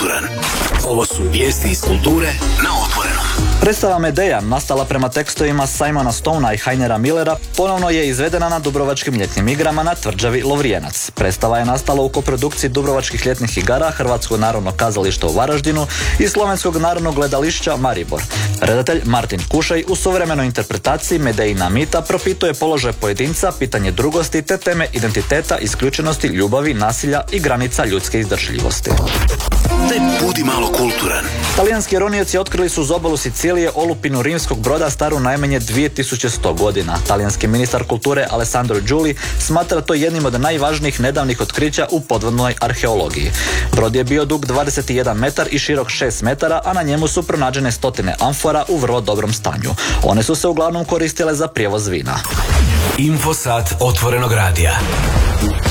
kulturan. Ovo su vijesti iz kulture na Otvorenom. Predstava Medeja, nastala prema tekstovima Simona Stonea i Heinera Millera, ponovno je izvedena na Dubrovačkim ljetnim igrama na tvrđavi Lovrijenac. Predstava je nastala u koprodukciji Dubrovačkih ljetnih igara, Hrvatskog narodnog kazališta u Varaždinu i Slovenskog narodnog gledališća Maribor. Redatelj Martin Kušej u suvremenoj interpretaciji Medejina mita propituje položaj pojedinca, pitanje drugosti te teme identiteta, isključenosti, ljubavi, nasilja i granica ljudske izdržljivosti. Budi malo kulturan. Talijanski ronioci otkrili su uz obalu Sicilije olupinu rimskog broda staru najmanje 2100 godina. Talijanski ministar kulture Alessandro Giuli smatra to jednim od najvažnijih nedavnih otkrića u podvodnoj arheologiji. Brod je bio dug 21 metar i širok 6 metara, a na njemu su pronađene stotine amfora u vrlo dobrom stanju. One su se uglavnom koristile za prijevoz vina. Infosat Otvorenog radija.